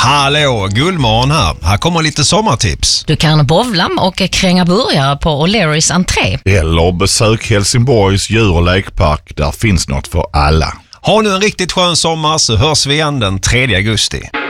Hallå, Gullmorgon här. Här kommer lite sommartips. Du kan bowla och kränga burgare på O'Learys entré. Eller besök Helsingborgs djur- och lekpark. Där finns något för alla. Ha nu en riktigt skön sommar så hörs vi igen den 3 augusti.